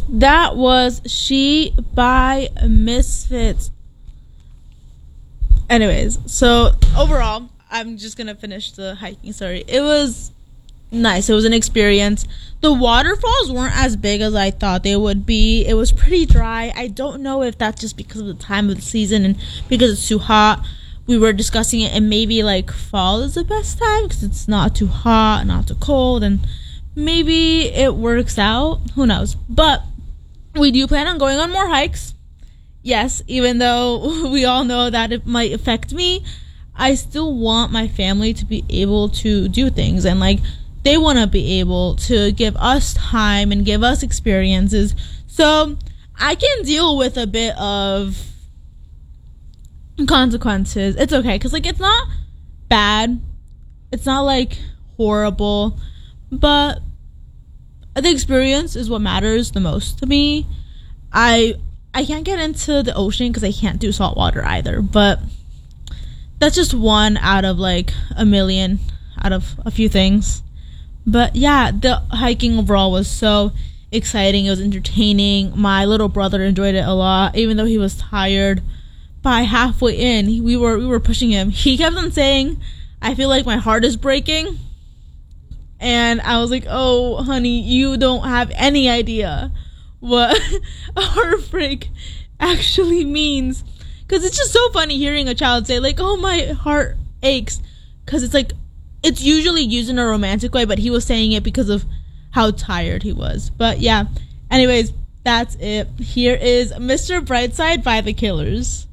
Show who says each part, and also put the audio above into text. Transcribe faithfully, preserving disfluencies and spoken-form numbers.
Speaker 1: That was She by Misfits. Anyways, so overall, I'm just gonna finish the hiking story. It was nice. It was an experience. The waterfalls weren't as big as I thought they would be. It was pretty dry. I don't know if that's just because of the time of the season and because it's too hot. We were discussing it, and maybe like fall is the best time because it's not too hot, not too cold, and maybe it works out. Who knows? But we do plan on going on more hikes. Yes, even though we all know that it might affect me, I still want my family to be able to do things, and like they want to be able to give us time and give us experiences, so I can deal with a bit of consequences. It's okay, because like it's not bad, it's not like horrible, but the experience is what matters the most to me. I I can't get into the ocean because I can't do salt water either, but that's just one out of like a million, out of a few things. But yeah, the hiking overall was so exciting. It was entertaining. My little brother enjoyed it a lot, even though he was tired. By halfway in, we were we were pushing him. He kept on saying, "I feel like my heart is breaking," and I was like, "Oh, honey, you don't have any idea what a heartbreak actually means." Because it's just so funny hearing a child say, like, "Oh, my heart aches," because it's like it's usually used in a romantic way, but he was saying it because of how tired he was. But yeah, anyways, that's it. Here is Mister Brightside by The Killers.